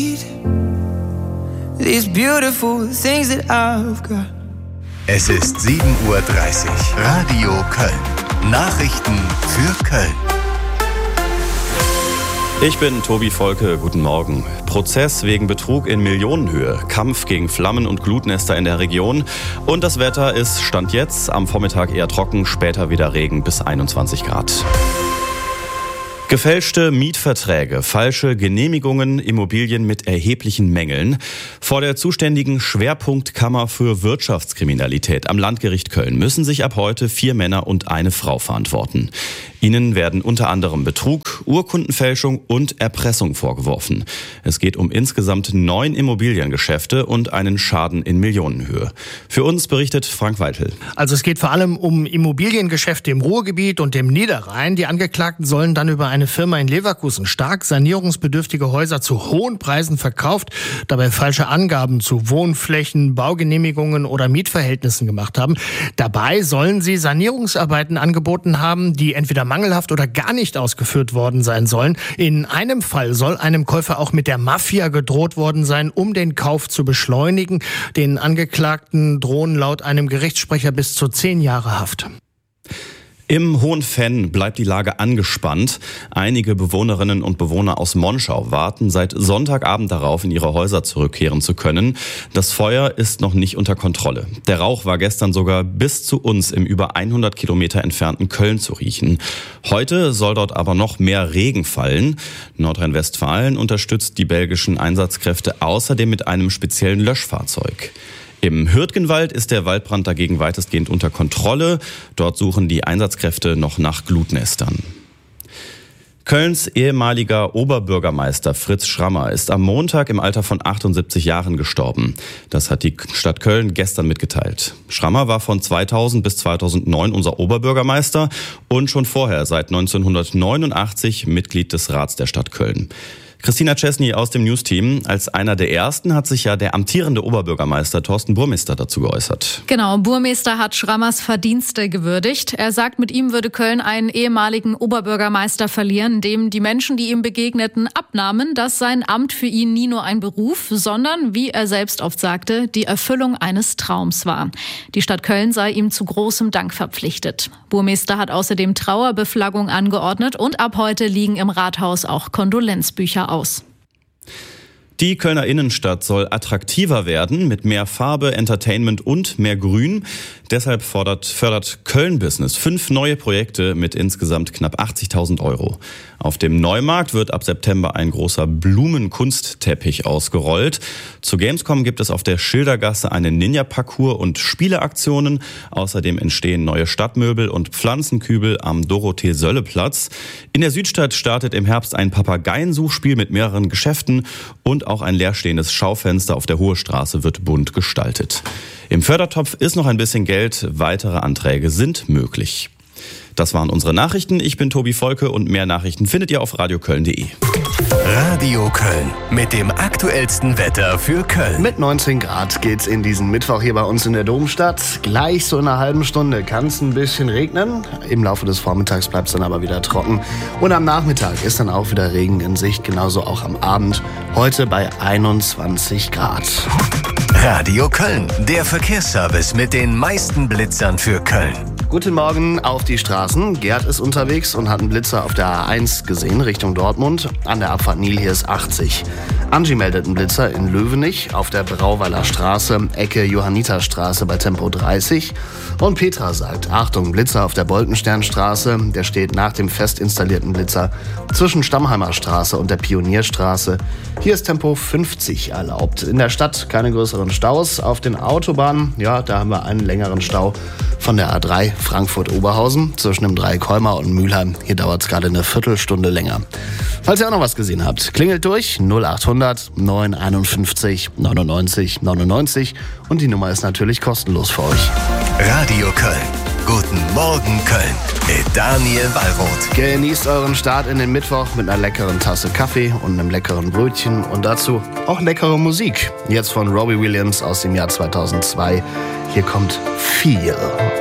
These beautiful things that I've got. Es ist 7:30 Uhr. Radio Köln. Nachrichten für Köln. Ich bin Tobi Volke, guten Morgen. Prozess wegen Betrug in Millionenhöhe, Kampf gegen Flammen und Glutnester in der Region. Und das Wetter ist Stand jetzt am Vormittag eher trocken, später wieder Regen bis 21 Grad. Gefälschte Mietverträge, falsche Genehmigungen, Immobilien mit erheblichen Mängeln. Vor der zuständigen Schwerpunktkammer für Wirtschaftskriminalität am Landgericht Köln müssen sich ab heute 4 Männer und eine Frau verantworten. Ihnen werden unter anderem Betrug, Urkundenfälschung und Erpressung vorgeworfen. Es geht um insgesamt 9 Immobiliengeschäfte und einen Schaden in Millionenhöhe. Für uns berichtet Frank Weitel. Also es geht vor allem um Immobiliengeschäfte im Ruhrgebiet und dem Niederrhein. Die Angeklagten sollen dann über eine Firma in Leverkusen stark sanierungsbedürftige Häuser zu hohen Preisen verkauft, dabei falsche Angaben zu Wohnflächen, Baugenehmigungen oder Mietverhältnissen gemacht haben. Dabei sollen sie Sanierungsarbeiten angeboten haben, die entweder mangelhaft oder gar nicht ausgeführt worden sein sollen. In einem Fall soll einem Käufer auch mit der Mafia gedroht worden sein, um den Kauf zu beschleunigen. Den Angeklagten drohen laut einem Gerichtssprecher bis zu 10 Jahre Haft. Im Hohenfenn bleibt die Lage angespannt. Einige Bewohnerinnen und Bewohner aus Monschau warten seit Sonntagabend darauf, in ihre Häuser zurückkehren zu können. Das Feuer ist noch nicht unter Kontrolle. Der Rauch war gestern sogar bis zu uns im über 100 Kilometer entfernten Köln zu riechen. Heute soll dort aber noch mehr Regen fallen. Nordrhein-Westfalen unterstützt die belgischen Einsatzkräfte außerdem mit einem speziellen Löschfahrzeug. Im Hürtgenwald ist der Waldbrand dagegen weitestgehend unter Kontrolle. Dort suchen die Einsatzkräfte noch nach Glutnestern. Kölns ehemaliger Oberbürgermeister Fritz Schrammer ist am Montag im Alter von 78 Jahren gestorben. Das hat die Stadt Köln gestern mitgeteilt. Schrammer war von 2000 bis 2009 unser Oberbürgermeister und schon vorher seit 1989 Mitglied des Rats der Stadt Köln. Christina Czesny aus dem News-Team. Als einer der ersten hat sich ja der amtierende Oberbürgermeister Thorsten Burmester dazu geäußert. Genau, Burmester hat Schrammers Verdienste gewürdigt. Er sagt, mit ihm würde Köln einen ehemaligen Oberbürgermeister verlieren, dem die Menschen, die ihm begegneten, abnahmen, dass sein Amt für ihn nie nur ein Beruf, sondern, wie er selbst oft sagte, die Erfüllung eines Traums war. Die Stadt Köln sei ihm zu großem Dank verpflichtet. Burmester hat außerdem Trauerbeflaggung angeordnet und ab heute liegen im Rathaus auch Kondolenzbücher aus. Die Kölner Innenstadt soll attraktiver werden mit mehr Farbe, Entertainment und mehr Grün. Deshalb fördert Köln Business 5 neue Projekte mit insgesamt knapp 80.000 €. Auf dem Neumarkt wird ab September ein großer Blumenkunstteppich ausgerollt. Zu Gamescom gibt es auf der Schildergasse einen Ninja-Parcours und Spieleaktionen. Außerdem entstehen neue Stadtmöbel und Pflanzenkübel am Dorothee-Sölle-Platz. In der Südstadt startet im Herbst ein Papageiensuchspiel mit mehreren Geschäften und auch ein leerstehendes Schaufenster auf der Hohe Straße wird bunt gestaltet. Im Fördertopf ist noch ein bisschen Geld, weitere Anträge sind möglich. Das waren unsere Nachrichten. Ich bin Tobi Volke und mehr Nachrichten findet ihr auf radioköln.de. Radio Köln mit dem aktuellsten Wetter für Köln. Mit 19 Grad geht's in diesen Mittwoch hier bei uns in der Domstadt. Gleich so in einer halben Stunde kann es ein bisschen regnen. Im Laufe des Vormittags bleibt es dann aber wieder trocken. Und am Nachmittag ist dann auch wieder Regen in Sicht, genauso auch am Abend. Heute bei 21 Grad. Radio Köln, der Verkehrsservice mit den meisten Blitzern für Köln. Guten Morgen auf die Straßen. Gerd ist unterwegs und hat einen Blitzer auf der A1 gesehen, Richtung Dortmund. An der Abfahrt Nil hier ist 80. Angie meldet einen Blitzer in Löwenich auf der Brauweiler Straße, Ecke Johanniterstraße bei Tempo 30. Und Petra sagt, Achtung, Blitzer auf der Boltensternstraße. Der steht nach dem fest installierten Blitzer zwischen Stammheimer Straße und der Pionierstraße. Hier ist Tempo 50 erlaubt. In der Stadt keine größeren Staus. Auf den Autobahnen, ja, da haben wir einen längeren Stau von der A3 Frankfurt-Oberhausen zwischen dem Dreikolmer und Mülheim. Hier dauert es gerade eine Viertelstunde länger. Falls ihr auch noch was gesehen habt, klingelt durch 0800 951 99 99 und die Nummer ist natürlich kostenlos für euch. Radio Köln. Guten Morgen Köln mit Daniel Wallroth. Genießt euren Start in den Mittwoch mit einer leckeren Tasse Kaffee und einem leckeren Brötchen und dazu auch leckere Musik. Jetzt von Robbie Williams aus dem Jahr 2002. Hier kommt Feel.